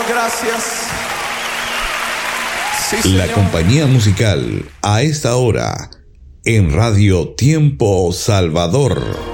gracias. Sí, la compañía musical a esta hora en Radio Tiempo Salvador.